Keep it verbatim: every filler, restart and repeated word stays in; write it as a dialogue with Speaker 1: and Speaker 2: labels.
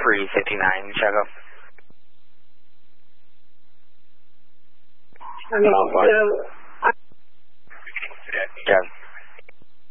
Speaker 1: three fifty-nine, Chicago.
Speaker 2: I mean,
Speaker 3: Uh,
Speaker 2: uh,
Speaker 1: Yeah.